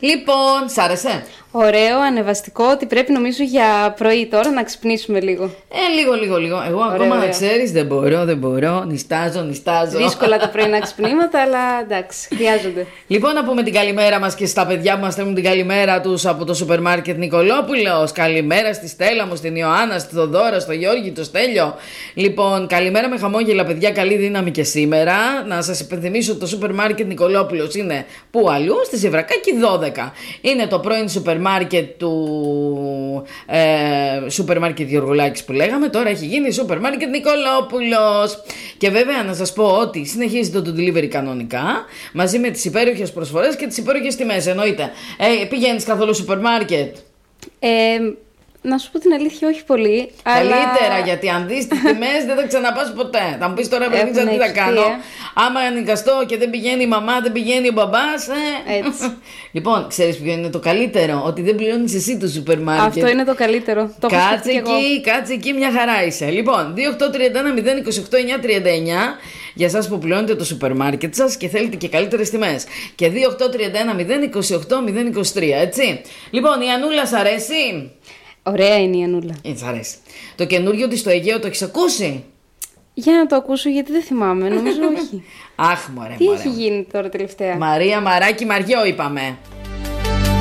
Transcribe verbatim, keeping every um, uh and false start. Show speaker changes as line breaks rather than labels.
Λοιπόν, σ' άρεσε?
Ωραίο, ανεβαστικό, ότι πρέπει νομίζω για πρωί τώρα να ξυπνήσουμε λίγο.
Ε, λίγο, λίγο, λίγο. Εγώ
Ωραίο,
ακόμα
ωραίο.
να ξέρεις, δεν μπορώ, δεν μπορώ. Νιστάζω, νιστάζω.
Δύσκολα τα πρωινά ξυπνήματα, αλλά εντάξει, χρειάζονται.
Λοιπόν, να πούμε την καλημέρα μας και στα παιδιά που μας στέλνουν την καλημέρα τους από το σούπερ μάρκετ Νικολόπουλος. Καλημέρα στη Στέλλα μου, στην Ιωάννα, στη Θοδώρα, στο Γιώργη, το Στέλιο. Λοιπόν, καλημέρα με χαμόγελα, παιδιά. Καλή δύναμη και σήμερα. Να σας υπενθυμίσω ότι το σούπερ μάρκετ Νικολόπουλος είναι που αλλού, στη Ζευρακάκη δώδεκα. Είναι το πρώην σούπερ μάρκετ του ε, σούπερ μάρκετ Γεωργολάκης που λέγαμε. Τώρα έχει γίνει σούπερ μάρκετ Νικολόπουλος. Και βέβαια να σας πω ότι συνεχίζεται το delivery κανονικά, μαζί με τις υπέροχες προσφορές και τις υπέροχες τιμές. Εννοείται. Ε, πηγαίνεις καθόλου σούπερ μάρκετ?
Ε, να σου πω την αλήθεια, όχι πολύ.
Καλύτερα,
αλλά...
γιατί αν δεις τις τιμές δεν θα ξαναπάς ποτέ. Θα μου πεις τώρα, παιδί, τι θα κάνω. Άμα αναγκαστώ και δεν πηγαίνει η μαμά, δεν πηγαίνει ο μπαμπάς. Ε.
Έτσι.
Λοιπόν, ξέρεις ποιο είναι το καλύτερο? Ότι δεν πληρώνεις εσύ το σούπερ μάρκετ.
Αυτό είναι το καλύτερο. Το
κάτσε εκεί, κάτσε εκεί, μια χαρά είσαι. Λοιπόν, δύο οκτώ τρία ένα μηδέν είκοσι οκτώ εννιά τριάντα εννιά για εσάς που πληρώνετε το σούπερ μάρκετ σας και θέλετε και καλύτερες τιμές. Και δύο οκτώ τρία ένα μηδέν είκοσι οκτώ μηδέν είκοσι τρία, έτσι. Λοιπόν, η Ανούλα σ' αρέσει?
Ωραία είναι η Ανούλα.
Ε, σ' αρέσει. Το καινούριο της στο Αιγαίο το έχεις ακούσει?
Για να το ακούσω, γιατί δεν θυμάμαι, νομίζω όχι.
Αχ, μωρέ,
Τι
μωρέ.
έχει γίνει τώρα τελευταία?
Μαρία Μαράκη Μαριό είπαμε.